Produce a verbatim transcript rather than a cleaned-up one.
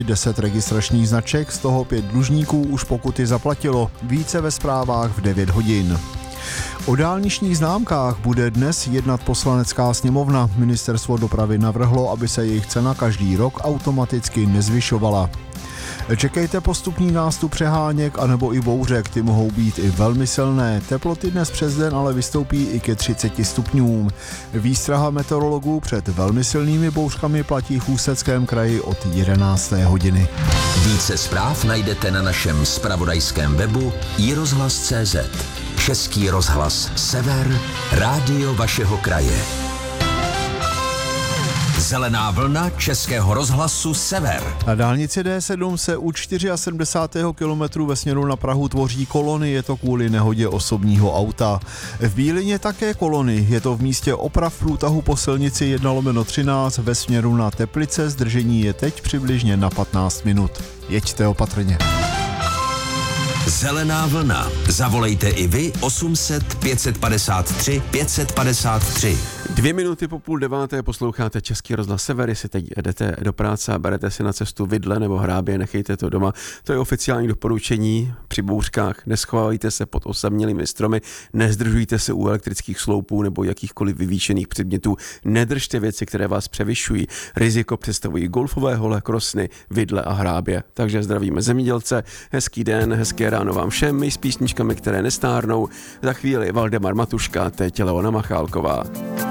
deset registračních značek, z toho pět dlužníků už pokuty zaplatilo, více ve zprávách v devět hodin. O dálničních známkách bude dnes jednat Poslanecká sněmovna. Ministerstvo dopravy navrhlo, aby se jejich cena každý rok automaticky nezvyšovala. Čekejte postupný nástup přeháněk anebo i bouřek, ty mohou být i velmi silné. Teploty dnes přes den ale vystoupí i ke třiceti stupňům. Výstraha meteorologů před velmi silnými bouřkami platí v Ústeckém kraji od jedenácté hodiny. Více zpráv najdete na našem zpravodajském webu i rozhlas tečka cé zet. Český rozhlas Sever, rádio vašeho kraje. Zelená vlna Českého rozhlasu Sever. Na dálnici D sedm se u sedmdesátého čtvrtého kilometru ve směru na Prahu tvoří kolony, je to kvůli nehodě osobního auta. V Bílině také kolony, je to v místě oprav průtahu po silnici jedna lomeno třináct ve směru na Teplice, zdržení je teď přibližně na patnáct minut. Jeďte opatrně. Zelená vlna. Zavolejte i vy osm set pět padesát tři pět padesát tři. Dvě minuty po půl deváté posloucháte Český rozhlas Sever, jestli teď jdete do práce a berete si na cestu vidle nebo hrábě, nechejte to doma. To je oficiální doporučení při bouřkách. Neschovávejte se pod osamělými stromy, nezdržujte se u elektrických sloupů nebo jakýchkoliv vyvýšených předmětů, nedržte věci, které vás převyšují. Riziko představují golfové hole, krosny, vidle a hrábě. Takže zdravíme zemědělce, hezký den, hezké ráno vám všem, my s písničkami, které nestárnou. Za chvíli Valdemar Matuška, teď Leona Machálková.